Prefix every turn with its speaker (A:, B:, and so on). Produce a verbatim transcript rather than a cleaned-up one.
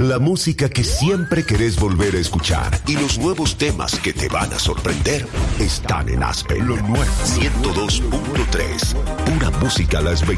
A: La música que siempre querés volver a escuchar y los nuevos temas que te van a sorprender están en Aspen. Lo nuevo ciento dos punto tres. Pura música a las veinte.